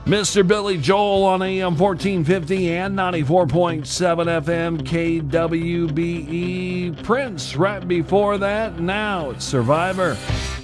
Mr. Billy Joel on AM 1450 and 94.7 FM KWBE. Prince right before that. Now it's Survivor.